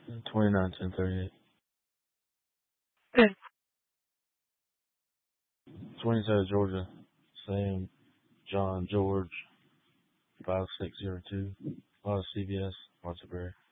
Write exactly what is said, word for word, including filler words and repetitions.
twenty-nine ten thirty-eight. Good. twenty-seven Georgia. Same. John George. five six zero two. A lot of C V S. Lots of Berry.